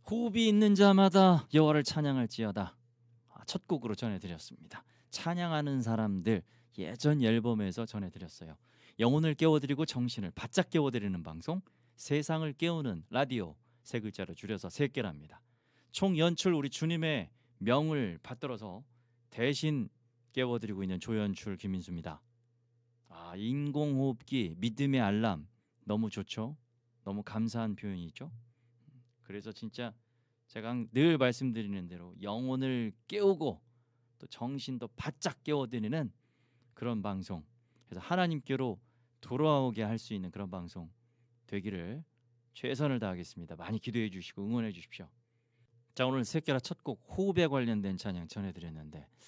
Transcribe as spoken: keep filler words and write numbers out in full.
호흡이 있는 자마다 여호와를 찬양할지어다. 아, 첫 곡으로 전해드렸습니다. 찬양하는 사람들 예전 앨범에서 전해드렸어요. 영혼을 깨워드리고 정신을 바짝 깨워드리는 방송, 세상을 깨우는 라디오, 세 글자로 줄여서 세깨랍니다. 총 연출 우리 주님의 명을 받들어서 대신 깨워드리고 있는 조연출 김민수입니다. 아, 인공호흡기 믿음의 알람 너무 좋죠? 너무 감사한 표현이죠? 그래서 진짜 제가 늘 말씀드리는 대로 영혼을 깨우고 또 정신도 바짝 깨워드리는 그런 방송, 그래서 하나님께로 돌아오게 할 수 있는 그런 방송 되기를 최선을 다하겠습니다. 많이 기도해 주시고 응원해 주십시오. 자, 오늘 새끼라 첫 곡 호흡에 관련된 찬양 전해드렸는데